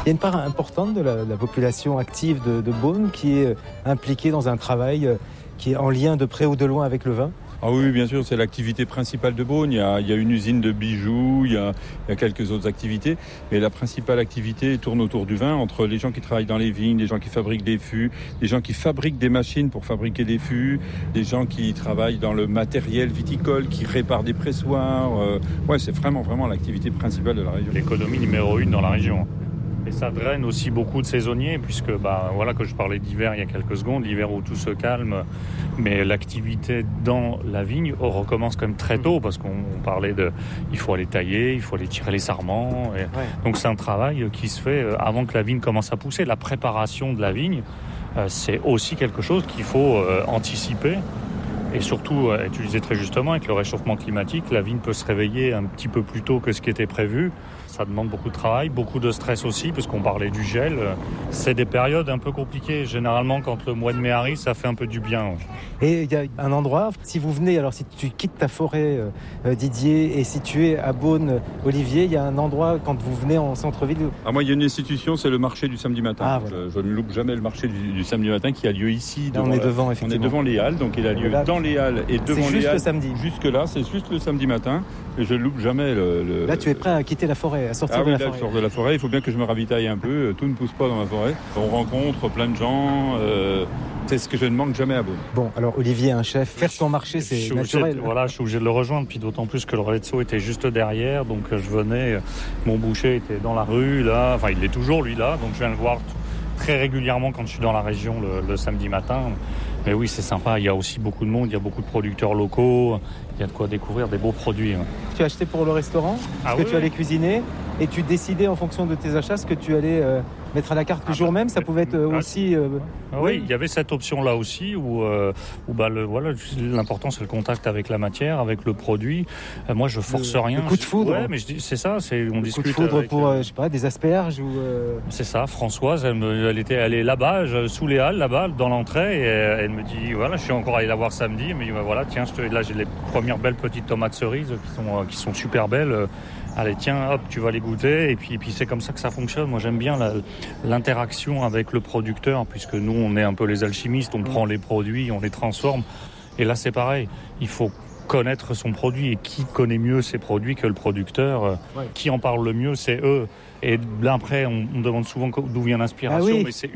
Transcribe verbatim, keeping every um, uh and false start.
Il y a une part importante de la, de la population active de, de Beaune qui est impliquée dans un travail qui est en lien de près ou de loin avec le vin. Ah oui, bien sûr, c'est l'activité principale de Beaune. Il y a, il y a une usine de bijoux, il y, a, il y a quelques autres activités. Mais la principale activité tourne autour du vin, entre les gens qui travaillent dans les vignes, les gens qui fabriquent des fûts, les gens qui fabriquent des machines pour fabriquer des fûts, les gens qui travaillent dans le matériel viticole, qui réparent des pressoirs. Euh, ouais, c'est vraiment, vraiment l'activité principale de la région. L'économie numéro une dans la région. Et ça draine aussi beaucoup de saisonniers, puisque bah, voilà, que je parlais d'hiver il y a quelques secondes, l'hiver où tout se calme, mais l'activité dans la vigne recommence quand même très tôt, parce qu'on parlait de, il faut aller tailler, il faut aller tirer les sarments, et ouais. Donc c'est un travail qui se fait avant que la vigne commence à pousser. La préparation de la vigne, c'est aussi quelque chose qu'il faut anticiper. Et surtout, tu disais très justement, avec le réchauffement climatique, la vigne peut se réveiller un petit peu plus tôt que ce qui était prévu. Ça demande beaucoup de travail, beaucoup de stress aussi, parce qu'on parlait du gel. C'est des périodes un peu compliquées. Généralement, quand le mois de mai arrive, ça fait un peu du bien. Et il y a un endroit, si vous venez, alors si tu quittes ta forêt, euh, Didier, et si tu es à Beaune, Olivier, il y a un endroit, quand vous venez en centre-ville... Ah, moi, il y a une institution, c'est le marché du samedi matin. Ah, voilà. je, je ne loupe jamais le marché du, du samedi matin qui a lieu ici. Là, on est devant, effectivement. On est devant les Halles, donc il a lieu là, dans les Halles et devant les Halles. C'est juste le samedi. Jusque-là, c'est juste le samedi matin. Et je ne loupe jamais le, le... Là, tu es prêt à quitter la forêt, à sortir ah, de oui, la là, forêt. Je sors de la forêt, il faut bien que je me ravitaille un peu. Tout ne pousse pas dans ma forêt. On rencontre plein de gens. Euh, c'est ce que je ne manque jamais à Beaune. Bon, alors Olivier, un chef, faire son marché, c'est je naturel. De, voilà, je suis obligé de le rejoindre, puis d'autant plus que le relais de saut était juste derrière. Donc je venais, mon boucher était dans la rue, là. Enfin, il est toujours, lui, là. Donc je viens le voir très régulièrement quand je suis dans la région le, le samedi matin. Mais oui, c'est sympa. Il y a aussi beaucoup de monde, il y a beaucoup de producteurs locaux. Il y a de quoi découvrir des beaux produits. Tu as acheté pour le restaurant, ah ce oui, que tu oui. allais cuisiner, et tu décidais en fonction de tes achats ce que tu allais euh, mettre à la carte le ah jour bah, même. Ça pouvait être euh, ah, aussi... Euh, ah, oui, il y avait cette option-là aussi où, euh, où bah, le, voilà, l'important, c'est le contact avec la matière, avec le produit. Euh, moi, je force le, rien. Le coup de foudre. Ouais, mais je dis, c'est ça. C'est, on le discute coup de foudre avec, pour, euh, je sais pas, des asperges ou... Euh... C'est ça. Françoise, elle, me, elle était elle est là-bas, je, sous les halles, là-bas, dans l'entrée, et elle me dit, voilà, je suis encore allé la voir samedi. Elle me dit, bah, voilà, tiens, je te, là, j'ai les premières belles petites tomates cerises qui sont, qui sont super belles. Allez, tiens, hop, tu vas les goûter. Et puis, et puis c'est comme ça que ça fonctionne. Moi, j'aime bien la, l'interaction avec le producteur, puisque nous, on est un peu les alchimistes. On mmh. prend les produits, on les transforme. Et là, c'est pareil. Il faut connaître son produit. Et qui connaît mieux ses produits que le producteur? Ouais. Qui en parle le mieux, c'est eux. Et là, après, on, on demande souvent d'où vient l'inspiration. Ah oui. Mais c'est